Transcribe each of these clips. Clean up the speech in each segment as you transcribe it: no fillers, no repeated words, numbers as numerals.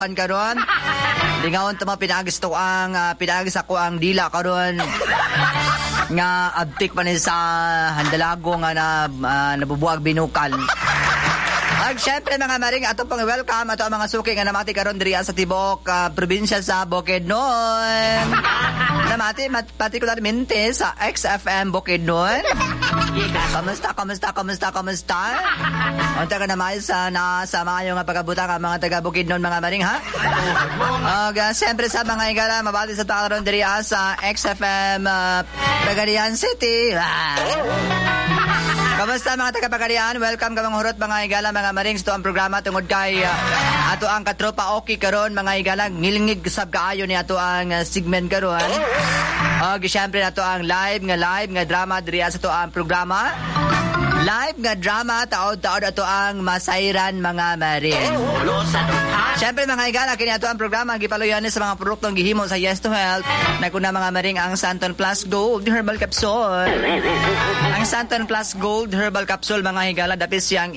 karon. Lingawon ta pinagis ako ang dila karon. Nga abtik pa ni sa handalago nga nabubuag binukal. At syempre mga maring ato pang welcome ato ang mga suki nga namati karon diri sa tibok probinsya sa Bukidnon. Namati partikularmente sa XFM Bukidnon. Kamusta? Unta ka naman sa mayo nga pagkabuta ka mga taga Bukidnon mga maring ha? Syempre sa mga igala mabati sa karon diri sa XFM Pagadian City. Kamusta mga taga-Pagadian? Welcome ka mga hurot mga igala mga marings to ang programa tungod kay ato ang katropa okay karon mga igala ngilingig sab kaayo ni ato ang segment karon. Syempre ato ang live nga drama diri sa ato ang programa. Live nga drama taod-taod ato ang masayran mga maring. Syempre mga igala kini ato ang programa gipaluyan sa mga produktong gihimo sa Yes to Health. Naguna mga maring ang Santon Plus Gold Herbal Capsule. Ang Santon Plus Gold Herbal Capsule mga higala dapit siyang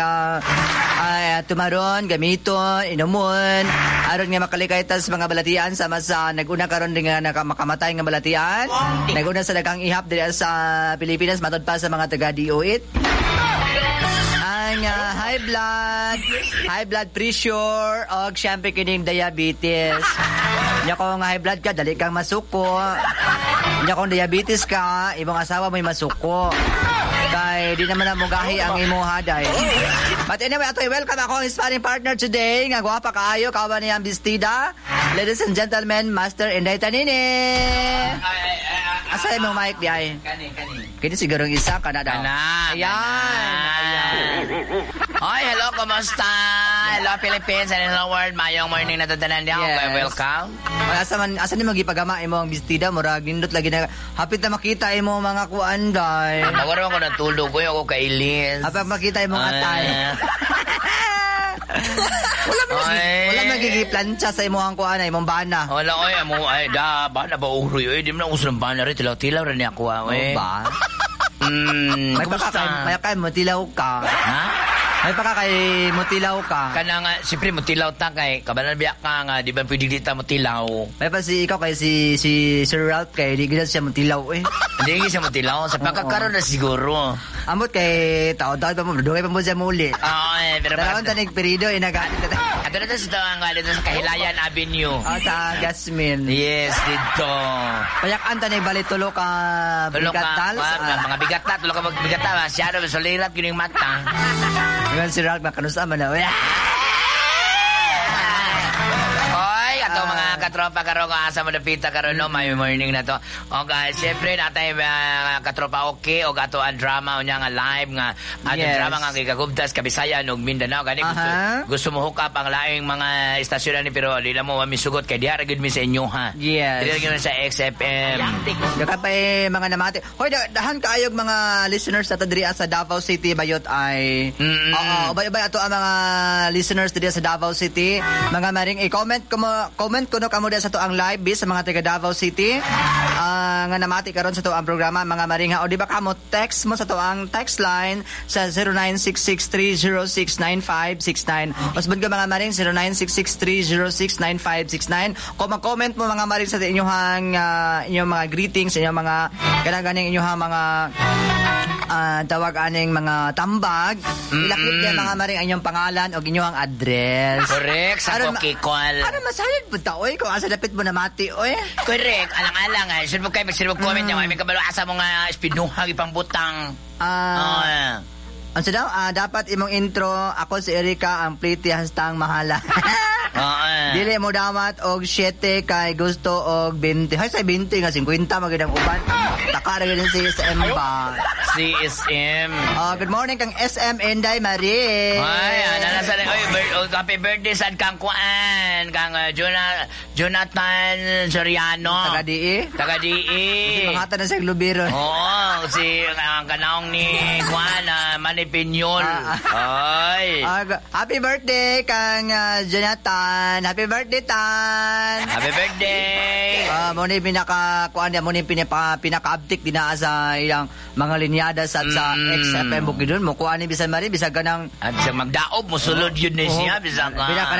tumaron, gamiton, inumon aron nga makalikay sa mga balatian sama sa naguna karon nga makamatay nga balatian. Naguna sa daghang ihap diri sa Pilipinas matod pa sa mga taga DOIT. Ang high blood pressure o syempre kining diabetes. Nya kung high blood ka dali kang masuko. Nya kung diabetes ka imong asawa may masuko. Kay di naman na mugahi ang imuha dahil. But anyway, atoy welcome ako ang sparring partner today. Nga gwapa kaayo, kawan niya ang bestida. Ladies and gentlemen, Master Inday Tanini. Asa mo mic di ay? Kini siguro isa ka na daw. Ayan. Hi, hello, kumusta? Hello, Philippines and hello world. Mayong morning na tatanan diyan. Yes. Welcome. Asa ni magipagama imo ang bestida murag nindot lagi na hapit na makita imo mga kuan day. Tawaro ko natulog ko ako kay Ilis. Hapit makita imo atay. Wala magigiplancha sa imong kuan ay imong bana. Wala oy amo ay da bana ba uroy oy di mo na usang bana ri tilaw-tilaw ra ni ako oy. Ba? May kay mo tilaw ka. Ha? May kay mo tilaw ka. Kana nga siyempre mo tilaw ta kay kabalan biya ka nga di ba pwede dita mo tilaw. May pa si ikaw kay si Sir Ralph kay di gid siya mo tilaw eh. Hindi siya mo tilaw sa pagkakaroon na siguro. Amot kay taon-taon pa mo dugay pa mo siya muli. Pero dalawang tanig perido inagali ta. Ato na sa ang dito sa Kahilayan Avenue. Sa Gasmin. Yes, dito. Payak tanig bali tulo ka bigatal. Mga bigata, tulo ka bigata, masyado solirat kining mata. Ngayon si Ralph makanusa man na. Ato mga katropa karon ko asa mo napita karon no may morning na to. Okay, syempre natay katropa okay og ato ang drama unya nga live nga ato drama nga gigagubtas Kabisayan ug Mindanao gani gusto mo hook up ang laing mga istasyon ni pero dili mo mamisugot kay diha ra gid mi sa inyo ha. Yes. Dili gyud sa XFM. Daka pa mga namati. Hoy dahan kaayog mga listeners sa diri sa Davao City bayot ay. Ubay ato ang mga listeners diri sa Davao City. Mga maring i-comment ko no kamo sa to ang live bis sa mga taga Davao City nga namati karon sa to ang programa mga maringha o di ba kamo text mo sa to ang text line sa 0966306959 usbon ka mga maring 0966306959 kung mag-comment mo mga maring sa inyong mga greetings inyong mga kanaganing inyong mga tawag aning mga tambag ilakip niya mga maring inyong pangalan o inyong address. Correct sa call. Ano masayad po ta oy kung asa dapit mo na mati oy. Correct alang-alang sino kayo comment niya may kabalo asa mo nga spinuhag ipang butang. Ano daw? Dapat imong intro ako si Erika ang pretty hastang mahala. Dili mo damat og 7 kay gusto og 20. Hay say 20 nga 50 magandang uban. Taka ra gyud si SM ba. CSM. Good morning kang SM Inday Marie. Ay, ana sa happy birthday sad kang kuan kang Jonathan Soriano. Taga DE. Si mangata na sa Glubiro. Si ang kanaong ni Juan Manny Piñol. Ay. Happy birthday kang Jonathan. Happy Happy birthday, Tan! Happy birthday! Mo ni pinaka-kuan mo ni pinaka-uptick din na sa ilang mga linyada sa XFM Bukidnon mo kuan ni bisan mari bisag kanang At sa magdaob mo sulod yun ni siya bisag ka. pinaka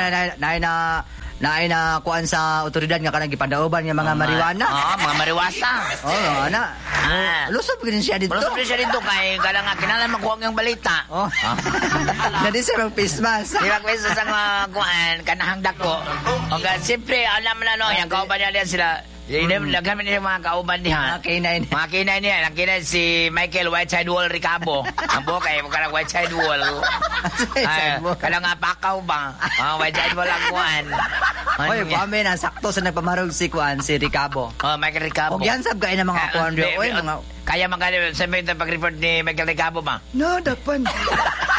na kuan sa otoridad nga kanang gipandaoban nga mga marijuana. Mga mariwasa. Ana. Lusob gid siya dito. Lusob siya dito kay kanang kinahanglan makuha ang balita. Nadi sa mga face mask. Di ba kwento sa mga kuan kanahang dako. O siyempre alam mo na no, yung kauban niya sila. Lagyan niya mga kauban niya. Mga kinay niya. Ang kinay si Michael Whiteside Wall Ricabo. Ang buo kayo, kanang Whiteside Wall. Kanang pakaw ba? Whiteside Wall ang kuan. Oy, kami na sakto sa nagpamarog si kuan si Ricabo. Michael Ricabo. Og yan sab kay na mga kuan. Oy, mga kaya mga sa may pag-report ni Michael Ricabo ba? No, dapan.